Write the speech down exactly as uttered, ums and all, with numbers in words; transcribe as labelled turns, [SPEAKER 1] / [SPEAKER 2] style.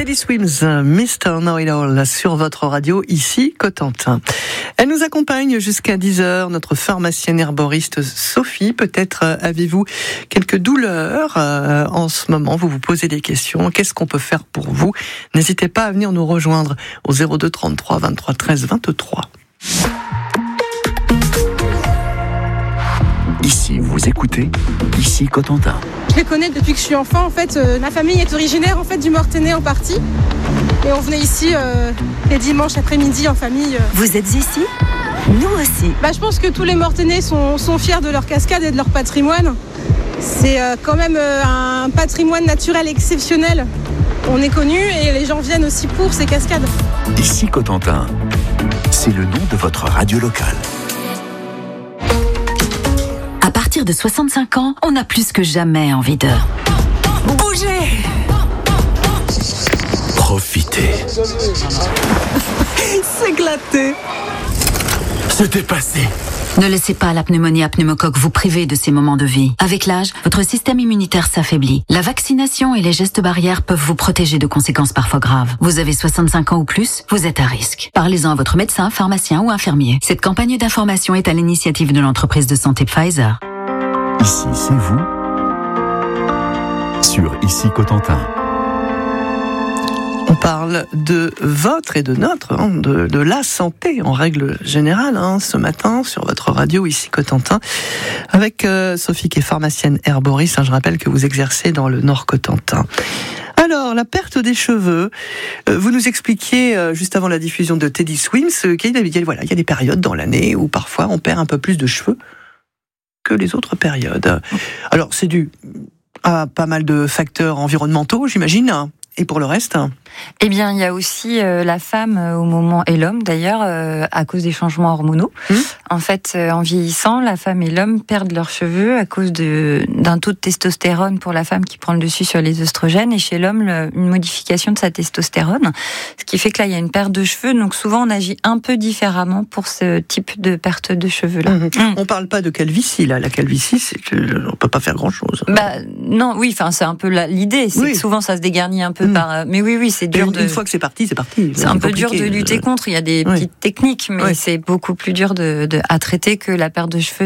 [SPEAKER 1] Teddy Swims, mister Know-It-All sur votre radio, ici Cotentin. Elle nous accompagne jusqu'à dix heures, notre pharmacienne herboriste Sophie. Peut-être avez-vous quelques douleurs euh, en ce moment, vous vous posez des questions. Qu'est-ce qu'on peut faire pour vous? N'hésitez pas à venir nous rejoindre au zéro deux trente-trois vingt-trois treize vingt-trois.
[SPEAKER 2] Ici, vous écoutez, ici Cotentin.
[SPEAKER 3] Je les connais depuis que je suis enfant. En fait, euh, ma famille est originaire en fait du Mortainais en partie, et on venait ici euh, les dimanches après-midi en famille. Euh.
[SPEAKER 4] Vous êtes ici? Nous aussi.
[SPEAKER 3] Bah, je pense que tous les Mortainais sont, sont fiers de leur cascade et de leur patrimoine. C'est euh, quand même euh, un patrimoine naturel exceptionnel. On est connu et les gens viennent aussi pour ces cascades.
[SPEAKER 2] Ici Cotentin, c'est le nom de votre radio locale.
[SPEAKER 4] À partir de soixante-cinq ans, on a plus que jamais envie de bouger,
[SPEAKER 2] Profitez.
[SPEAKER 4] s'éclater.
[SPEAKER 2] C'était passé.
[SPEAKER 4] Ne laissez pas la pneumonie à pneumocoque vous priver de ces moments de vie. Avec l'âge, votre système immunitaire s'affaiblit. La vaccination et les gestes barrières peuvent vous protéger de conséquences parfois graves. Vous avez soixante-cinq ans ou plus, vous êtes à risque. Parlez-en à votre médecin, pharmacien ou infirmier. Cette campagne d'information est à l'initiative de l'entreprise de santé Pfizer.
[SPEAKER 2] Ici, c'est vous. Sur Ici Cotentin.
[SPEAKER 1] On parle de votre et de notre, hein, de, de la santé en règle générale, hein, ce matin sur votre radio ici Cotentin, avec euh, Sophie qui est pharmacienne herboriste. Hein, je rappelle que vous exercez dans le Nord Cotentin. Alors, la perte des cheveux, euh, vous nous expliquiez euh, juste avant la diffusion de Teddy Swims euh, qu'il y a, voilà, il y a des périodes dans l'année où parfois on perd un peu plus de cheveux que les autres périodes. Alors, c'est dû à pas mal de facteurs environnementaux, j'imagine. Et pour le reste?
[SPEAKER 5] Eh bien, il y a aussi euh, la femme euh, au moment, et l'homme d'ailleurs, euh, à cause des changements hormonaux. Mmh. En fait, euh, en vieillissant, la femme et l'homme perdent leurs cheveux à cause de, d'un taux de testostérone pour la femme qui prend le dessus sur les œstrogènes, et chez l'homme, le, une modification de sa testostérone. Ce qui fait que là, il y a une perte de cheveux. Donc souvent, on agit un peu différemment pour ce type de perte de cheveux-là.
[SPEAKER 1] Mmh. Mmh. On parle pas de calvitie, là. La calvitie, c'est qu'on peut pas faire grand-chose.
[SPEAKER 5] Bah, non, oui, enfin, c'est un peu la, l'idée. C'est oui. que souvent, ça se dégarnit un peu mmh. par... Mais oui, oui, c'est dur
[SPEAKER 1] une,
[SPEAKER 5] de...
[SPEAKER 1] Une fois que c'est parti, c'est parti.
[SPEAKER 5] C'est, c'est un peu dur de lutter contre. Il y a des oui. petites techniques, mais oui. c'est beaucoup plus dur de, de, à traiter que la perte de cheveux